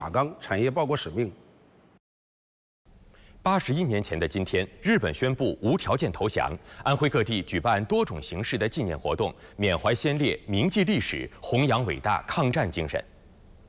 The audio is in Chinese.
纲产业报国使命。 81年前的今天，日本宣布无条件投降，安徽各地举办多种形式的纪念活动，缅怀先烈，铭记历史，弘扬伟大抗战精神。